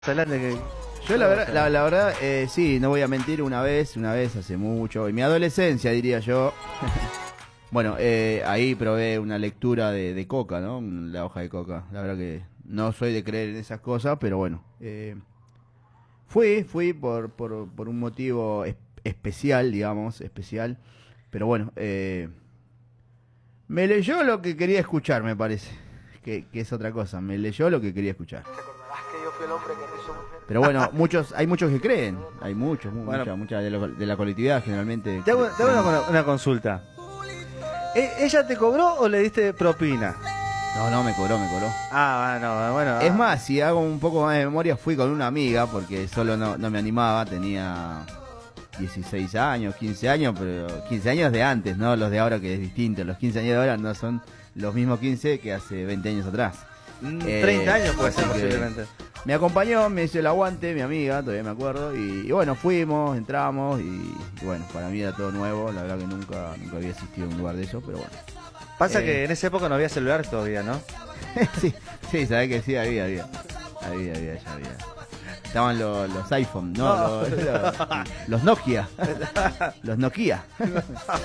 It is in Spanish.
Adelante que... Yo la verdad, sí, no voy a mentir, una vez hace mucho, en mi adolescencia diría yo, bueno, ahí probé una lectura de coca, ¿no? La hoja de coca. La verdad que no soy de creer en esas cosas, pero bueno, fui por un motivo especial, digamos, especial, pero bueno, me leyó lo que quería escuchar, me parece, que es otra cosa, me leyó lo que quería escuchar. Pero bueno, hay muchos que creen, hay muchos, Bueno, mucha de la colectividad generalmente. Te hago una consulta. ¿Ella te cobró o le diste propina? No, me cobró. Ah, no, bueno. Es más, si hago un poco más de memoria, fui con una amiga porque solo no me animaba, tenía 16 años, 15 años, pero 15 años de antes, ¿no? Los de ahora que es distinto, los 15 años de ahora no son los mismos 15 que hace 20 años atrás. 30 años puede ser posiblemente. Me acompañó, me hizo el aguante, mi amiga, todavía me acuerdo, y bueno, fuimos, entramos, y bueno, para mí era todo nuevo, la verdad que nunca había existido un lugar de eso, pero bueno. Pasa que en esa época no había celular todavía, ¿no? sí, sabés que sí, había. Estaban los iPhone, ¿no? Los Nokia. Los Nokia.